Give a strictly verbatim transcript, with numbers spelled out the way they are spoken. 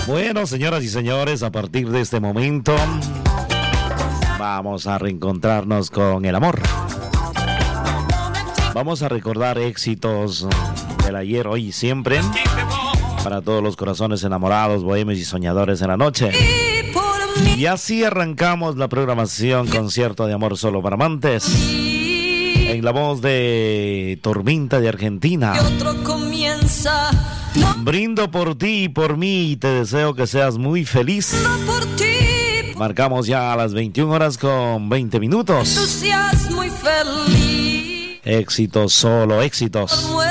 Bueno, señoras y señores, a partir de este momento vamos a reencontrarnos con el amor. Vamos a recordar éxitos del ayer, hoy y siempre, para todos los corazones enamorados, bohemios y soñadores en la noche. Y así arrancamos la programación Concierto de Amor Solo para Amantes, en la voz de Tormenta de Argentina. Brindo por ti y por mí y te deseo que seas muy feliz. Marcamos ya a las veintiuna horas con veinte minutos. Éxitos, solo éxitos.